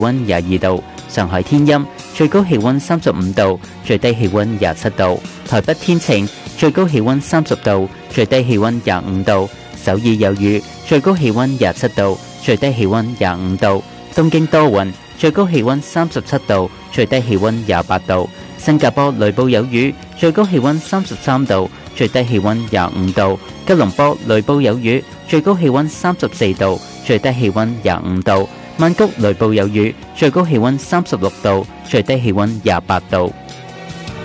溫22度；上海天陰，最高氣溫35度，最低氣溫27度；台北天晴，最高氣溫30度，最低氣溫25度；首爾有雨，最高氣溫27度，最低氣溫25度；東京多雲，最高氣溫37度，最低氣溫28度；新加坡雷暴有雨，最高氣溫33度，最低氣溫25度；吉隆坡雷暴有雨，最高氣溫34度，最低氣溫25度；曼谷雷暴有雨，最高氣溫36度，最低氣溫28度。